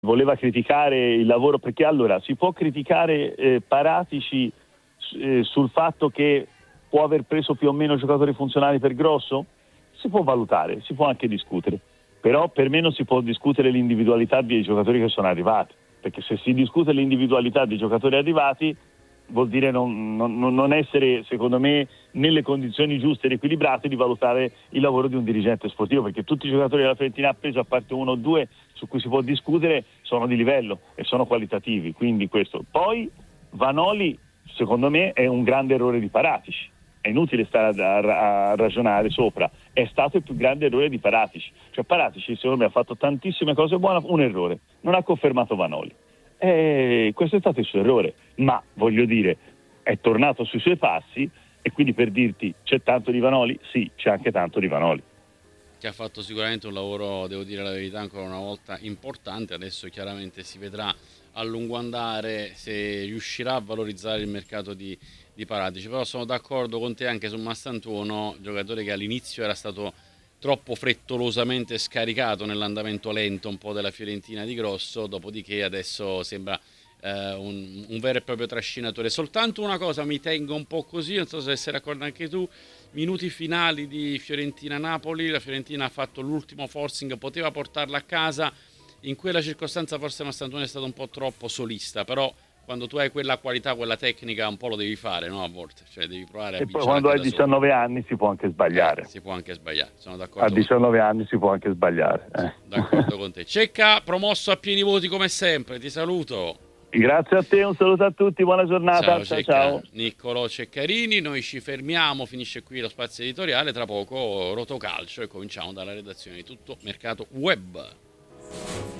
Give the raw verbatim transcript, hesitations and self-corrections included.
voleva criticare il lavoro, perché allora si può criticare eh, Paratici eh, sul fatto che può aver preso più o meno giocatori funzionali per Grosso? Si può valutare, si può anche discutere, però per me non si può discutere l'individualità dei giocatori che sono arrivati, perché se si discute l'individualità dei giocatori arrivati vuol dire non, non, non essere, secondo me, nelle condizioni giuste ed equilibrate di valutare il lavoro di un dirigente sportivo, perché tutti i giocatori della Fiorentina ha preso, a parte uno o due su cui si può discutere, sono di livello e sono qualitativi, quindi questo. Poi Vanoli, secondo me, è un grande errore di Paratici, è inutile stare a, a, a ragionare sopra, è stato il più grande errore di Paratici, cioè Paratici secondo me ha fatto tantissime cose buone, un errore, non ha confermato Vanoli. Eh, questo è stato il suo errore, ma voglio dire, è tornato sui suoi passi e quindi per dirti c'è tanto di Vanoli? Sì, c'è anche tanto di Vanoli. Che ha fatto sicuramente un lavoro, devo dire la verità, ancora una volta importante. Adesso chiaramente si vedrà a lungo andare se riuscirà a valorizzare il mercato di, di Paratici, però sono d'accordo con te anche su Mastantuono, giocatore che all'inizio era stato troppo frettolosamente scaricato nell'andamento lento un po' della Fiorentina di Grosso, dopodiché adesso sembra eh, un, un vero e proprio trascinatore. Soltanto una cosa mi tengo un po' così, non so se sei d'accordo anche tu, minuti finali di Fiorentina-Napoli, la Fiorentina ha fatto l'ultimo forcing, poteva portarla a casa, in quella circostanza forse Mastantuono è stato un po' troppo solista, però quando tu hai quella qualità, quella tecnica, un po' lo devi fare, no? A volte, cioè devi provare a E poi vincere quando anche hai da solo. diciannove anni si può anche sbagliare. Eh, si può anche sbagliare, sono A d'accordo con te. diciannove anni si può anche sbagliare. Eh. Sì, d'accordo con te. Cecca, promosso a pieni voti come sempre, ti saluto. Grazie a te, un saluto a tutti, buona giornata. Ciao Ciao Cecca, ciao. Niccolò Ceccarini, noi ci fermiamo, finisce qui lo spazio editoriale, tra poco Rotocalcio e cominciamo dalla redazione di Tutto Mercato Web.